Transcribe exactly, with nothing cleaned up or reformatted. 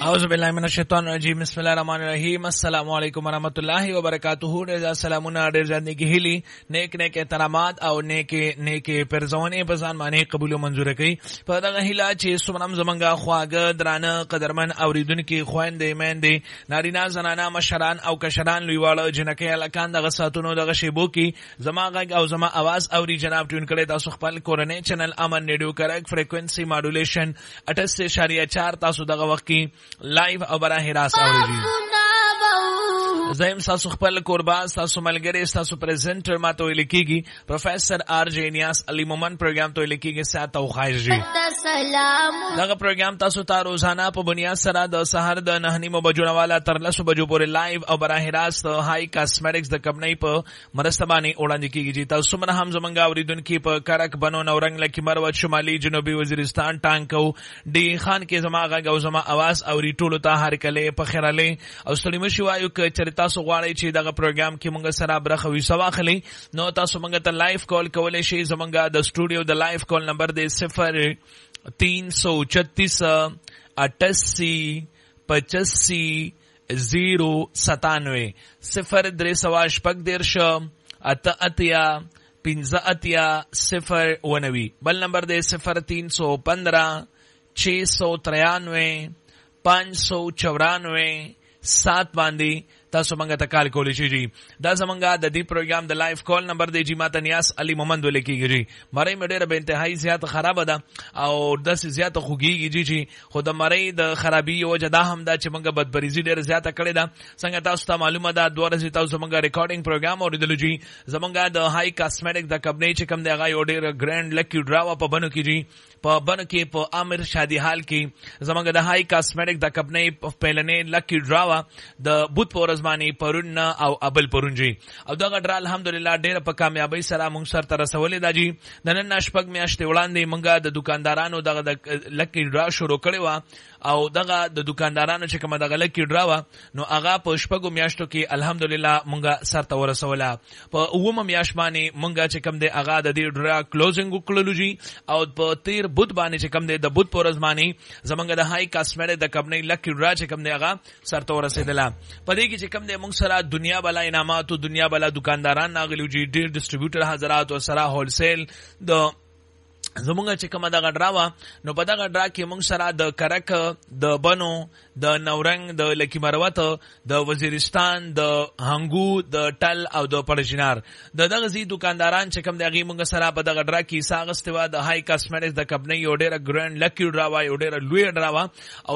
اعوذ بالله من الشیطان الرجیم بسم الله الرحمن الرحیم السلام علیکم ورحمۃ اللہ وبرکاتہ. ډیر سلامونه ډیر ځنې کې هلي نیک نیک احترامات او نیک نیک پرځونه په ځان باندې قبول او منزور کړي. په دغه هیله چې سمنم زمنګا خواګه درانه قدرمن اوریدونکو خويندې میندې نارینه زنانه مشران او کشران لویواله جنکه الکان دغه ساتونو دغه شیبو کې زما غږ او زما आवाज اوري جناب ټون کړي تاسو خپل کورنۍ چینل امن ریډیو کریکټ فریکوئنسي ماډولیشن اٹھاسی اشاریه چار تاسو دغه وخت کې لایو او براه راست اوریږي. زیم تاسو خپل قربان تاسو ملګری تاسو پریزنټر ماته لیکيږي پروفیسور آر جے نیاس علی مومن پروګرام ته لیکيږي سات او خایجی. دغه پروګرام تاسو ته روزانه په بنیاد سره د سحر د نه نیمو بجو والا تر لسو بجو پورې لایو او براه راست هاي کاسمیټکس د کمپنۍ په مرسته باندې وړاندې کیږي. تاسو مر هم زمونږ اوریدونکو په کرک بنو نورنګ لکی مروت شمالي جنوبي وزیرستان ټانکو ډي خان کې زما غږ او زما आवाज اوري ټولو ته هر کله په خیراله او ستړي مشي وایو ک چرتا تاسو غواړئ چې دغه پروګرام کې مونږ سره برخه وي واخلئ نو تاسو مونږ ته لایو کال کولای شئ. زمونږ د سټوډیو د لایو کال نمبر دی صفر تین سو چتیس اٹاسی پچاسی زیرو ستانوے صفر درې سوه شپږ دېرش اته اتیا پنځه اتیا صفر ونوي. بل نمبر دی صفر تین سو پندرہ چھ سو ترانوے پانچ سو چورانوے سات باندې تاسو مونږ ته کال کولی شئ. جی دا زمونږ د دې پروګرام د لایو کال نمبر دی جی ماته نیاس علی مومن ولیکيږي. جی مړی مې ډېره به انتهایی زیات خراب ده او داسې زیات خوږیږي. جی جی خو د مړی د خرابي وجه دا هم ده چې مونږ بدبریزي ډېره زیاته کړې ده. څنګه تاسو ته معلومه ده دوه ورځې تاسو زمونږ ریکارډینګ پروګرام اوریدلو. جی زمونږ د هاي کاسمیټک د کمپنۍ چې کوم دی هغه یو ډېر ګرانډ لکی ډراوا په بنو کې جی په بنو کې په امیر شادي حال کې زمونږ د هاي کاسمیټک د کمپنۍ په پهلنې لکی ډراوا د بوت پورزمانی پرون او ابل پرونجي او دغه ډرا الحمدلله ډیره په کامیابی سره مونږ سره تر رسولې ده. جی د نن شپږ میاشتې وړاندې مونږه د دکاندارانو دغه د لکی ډرا شروع کړې و او دغه د دکاندارانو چې کومه دغه لکی ډرا و نو هغه په شپږو میاشتو کې الحمدلله مونږه سره تر ورسوله. په اومه میاشت باندې مونږه چې کوم دی هغه د دې ډرا کلوزینګ وکړلو. جی او په تیر بوت باندې چې کوم دی د بوت پورز باندې زمونږ د هاي کاسمیټک د کمپنۍ لکی ډرا چې کوم دی هغه سره تر ورسېدله. په دې کې چې کوم دی مونږ سره دنیا بلا انعامات او دنیا بلا دکانداران ناغلو. جی ډیر ډسټریبیوټر حضرات او سره هول سیل د زمونږ چې کومه دغه ډرا وه نو په دغه ډرا کې مونږ سره د کرک د بنو د نورنګ د لکی مروت د وزیرستان د هنګو د ټل او د پړشینار د دغه زی دکانداران چې کوم دغه مونږ سره په دغه ډرا کې ساغستوا د هاي کاسمیټکس د کمپنۍ یو ډېر ګرانډ لکی ډرا وه یو ډېر لوی ډرا وه او